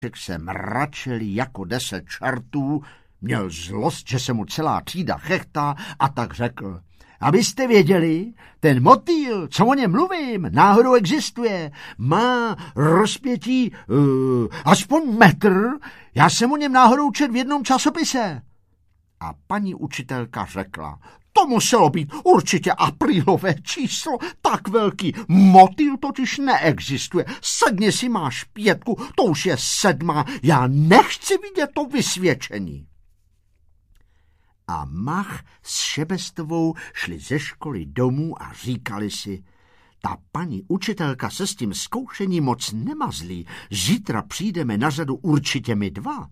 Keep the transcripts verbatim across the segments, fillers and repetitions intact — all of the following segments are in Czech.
se mračil jako deset čertů, měl zlost, že se mu celá třída chechtá a tak řekl: Abyste věděli, ten motýl, co o něm mluvím, náhodou existuje. Má rozpětí uh, aspoň metr, já jsem o něm náhodou četl v jednom časopise. A paní učitelka řekla: To muselo být určitě aprílové číslo, tak velký motýl totiž neexistuje. Sedni si, máš pětku, to už je sedma, já nechci vidět to vysvědčení. A Mach s Šebestovou šli ze školy domů a říkali si: Ta paní učitelka se s tím zkoušením moc nemazlí, zítra přijdeme na řadu určitě my dva.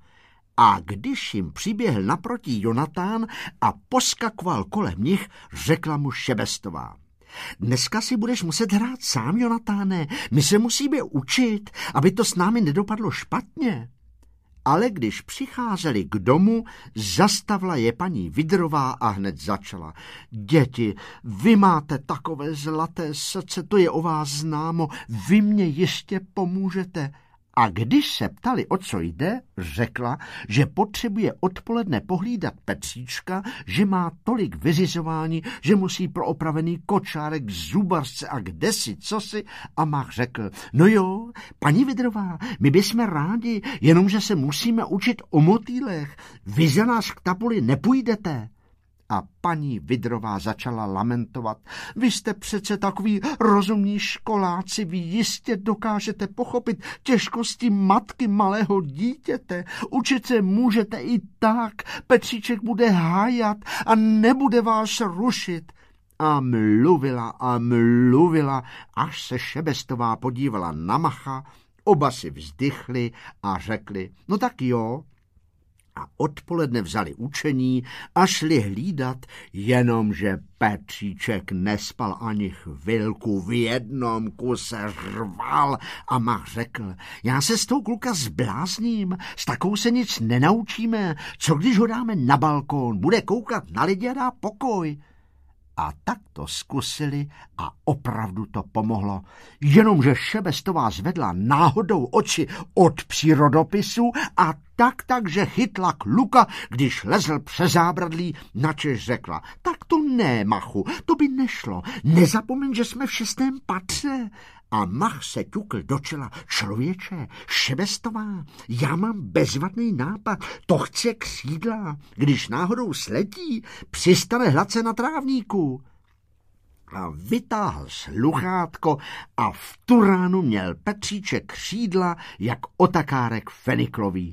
A když jim přiběhl naproti Jonatán a poskakoval kolem nich, řekla mu Šebestová: Dneska si budeš muset hrát sám, Jonatáne, my se musíme učit, aby to s námi nedopadlo špatně. Ale když přicházeli k domu, zastavila je paní Vidrová a hned začala: Děti, vy máte takové zlaté srdce, to je o vás známo, vy mě ještě pomůžete. A když se ptali, o co jde, řekla, že potřebuje odpoledne pohlídat Petříčka, že má tolik vyřizování, že musí pro opravený kočárek, zubařce a kdesi cosi, a Mach řekl: No jo, paní Vidrová, my bychom rádi, jenomže se musíme učit o motýlech. Vy za nás k tabuli nepůjdete. A paní Vidrová začala lamentovat: Vy jste přece takový rozumní školáci, vy jistě dokážete pochopit těžkosti matky malého dítěte. Učit se můžete i tak, Petříček bude hájat a nebude vás rušit. A mluvila a mluvila, až se Šebestová podívala na Macha, oba si vzdychli a řekli: No tak jo. A odpoledne vzali učení a šli hlídat, jenomže Petříček nespal ani chvilku, v jednom kuse řval a Mach řekl: Já se s tou kluka zblázním, s takou se nic nenaučíme, co když ho dáme na balkón, bude koukat na lidi a dá pokoj. A tak to zkusili a opravdu to pomohlo. Jenomže Šebestová zvedla náhodou oči od přírodopisu a tak takže chytla kluka, když lezl přes zábradlí, načež řekla: Tak to ne, Machu, to by nešlo. Nezapomeň, že jsme v šestém patře. A Mach se ťukl do čela: Člověče, Šebestová, já mám bezvadný nápad, to chce křídla. Když náhodou sletí, přistane hladce na trávníku. A vytáhl sluchátko a v tu ránu měl Petříček křídla jak otakárek feniklový.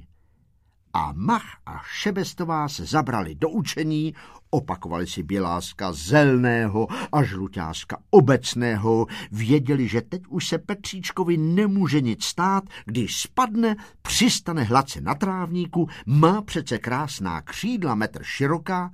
A Mach a Šebestová se zabrali do učení, opakovali si Běláska zelného a Žluťáska obecného, věděli, že teď už se Petříčkovi nemůže nic stát, když spadne, přistane hladce na trávníku, má přece krásná křídla metr široká,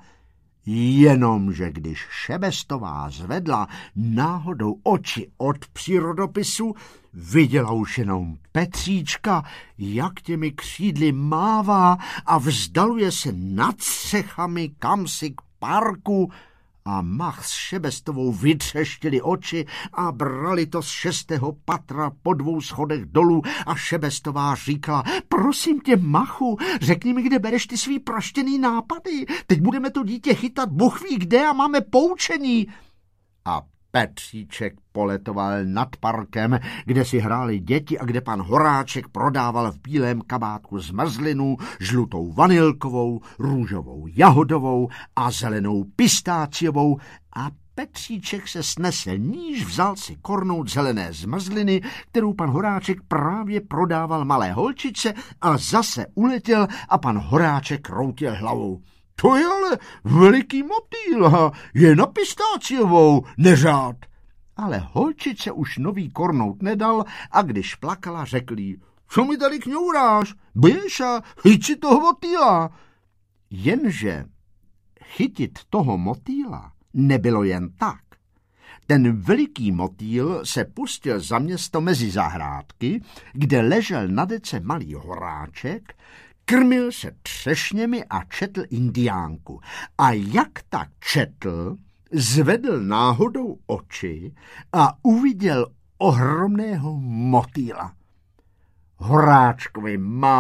jenomže když Šebestová zvedla náhodou oči od přírodopisu, viděla už jenom Petříčka, jak těmi křídly mává a vzdaluje se nad střechami kamsi k parku. A Mach s Šebestovou vytřeštili oči a brali to z šestého patra po dvou schodech dolů a Šebestová říkala: Prosím tě, Machu, řekni mi, kde bereš ty svý praštěný nápady. Teď budeme to dítě chytat Bůh ví kde a máme poučení. A Petříček poletoval nad parkem, kde si hráli děti a kde pan Horáček prodával v bílém kabátku zmrzlinu, žlutou vanilkovou, růžovou jahodovou a zelenou pistáciovou, a Petříček se snesl níž, vzal si kornout zelené zmrzliny, kterou pan Horáček právě prodával malé holčičce, a zase uletěl a pan Horáček kroutil hlavou. To je ale veliký motýl, je na pistáciovou, neřád. Ale holčice už nový kornout nedal a když plakala, řekl jí: Co mi tady kňouráš? Běž a chyť si toho motýla. Jenže chytit toho motýla nebylo jen tak. Ten veliký motýl se pustil za město mezi zahrádky, kde ležel na dece malý Horáček, krmil se třešněmi a četl indiánku. A jak tak četl, zvedl náhodou oči a uviděl ohromného motýla. Horáčkovi má